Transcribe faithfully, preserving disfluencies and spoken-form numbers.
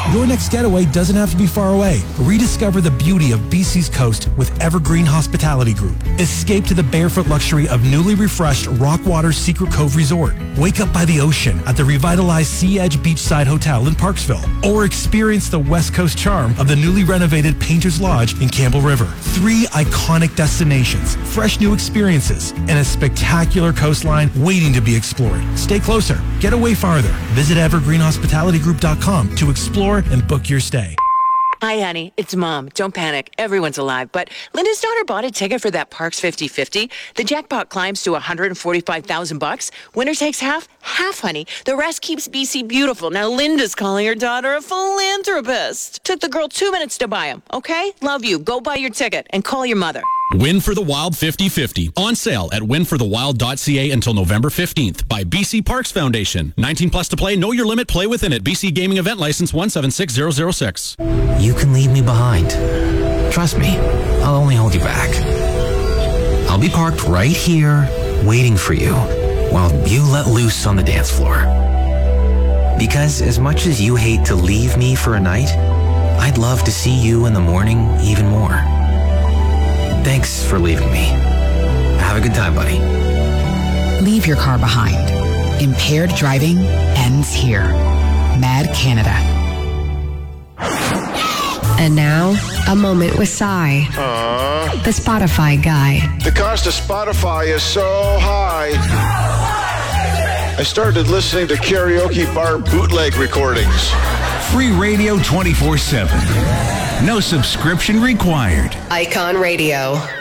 Your next getaway doesn't have to be far away. Rediscover the beauty of B C's coast with Evergreen Hospitality Group. Escape to the barefoot luxury of newly refreshed Rockwater Secret Cove Resort. Wake up by the ocean at the revitalized Sea Edge Beachside Hotel in Parksville. Or experience the West Coast charm of the newly renovated Painter's Lodge in Campbell River. Three iconic destinations, fresh new experiences, and a spectacular coastline waiting to be explored. Stay closer. Get away farther. Visit evergreen hospitality group dot com to explore and book your stay. Hi, honey. It's Mom. Don't panic. Everyone's alive. But Linda's daughter bought a ticket for that Parks fifty fifty. The jackpot climbs to one hundred forty-five thousand bucks. Winner takes half. Half, honey. The rest keeps B C beautiful. Now Linda's calling her daughter a philanthropist. Took the girl two minutes to buy him. Okay? Love you. Go buy your ticket and call your mother. Win for the Wild fifty fifty. On sale at win for the wild dot c a until November fifteenth by B C Parks Foundation. nineteen plus to play. Know your limit. Play within it. B C Gaming Event License one seven six zero zero six. You can leave me behind. Trust me, I'll only hold you back. I'll be parked right here, waiting for you, while you let loose on the dance floor. Because as much as you hate to leave me for a night, I'd love to see you in the morning even more. Thanks for leaving me. Have a good time, buddy. Leave your car behind. Impaired driving ends here. Mad Canada. And now, a moment with Cy, Aww. the Spotify guy. The cost of Spotify is so high. I started listening to karaoke bar bootleg recordings. Free radio twenty-four seven. No subscription required. Icon Radio.